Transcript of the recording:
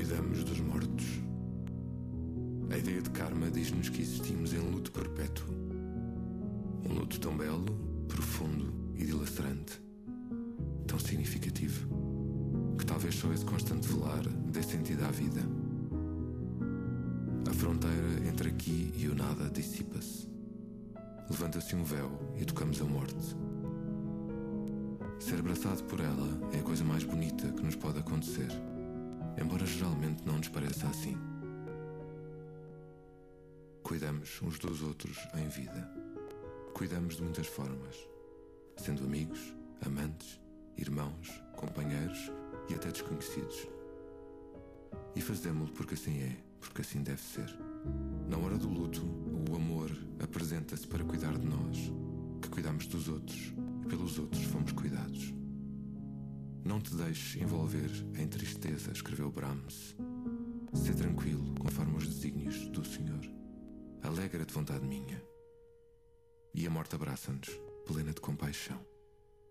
Cuidamos dos mortos. A ideia de karma diz-nos que existimos em luto perpétuo. Um luto tão belo, profundo e dilacerante, tão significativo, que talvez só esse constante velar dê sentido à vida. A fronteira entre aqui e o nada dissipa-se. Levanta-se um véu e tocamos a morte. Ser abraçado por ela é a coisa mais bonita que nos pode acontecer, embora geralmente não nos pareça assim. Cuidamos uns dos outros em vida. Cuidamos de muitas formas, sendo amigos, amantes, irmãos, companheiros e até desconhecidos. E fazemos-lo porque assim é, porque assim deve ser. Na hora do luto, o amor apresenta-se para cuidar de nós, que cuidamos dos outros e pelos outros fomos cuidados. Não te deixes envolver em tristeza, escreveu Brahms. Sê tranquilo, conforme os desígnios do Senhor. Alegra-te, vontade minha. E a morte abraça-nos, plena de compaixão.